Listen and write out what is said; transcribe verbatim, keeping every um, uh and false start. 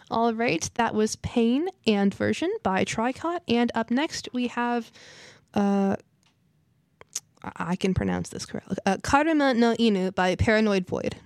All right, that was Pain and Version by Tricot. And up next we have, uh, I I can pronounce this correctly, uh, Karuma no Inu by Paranoid Void.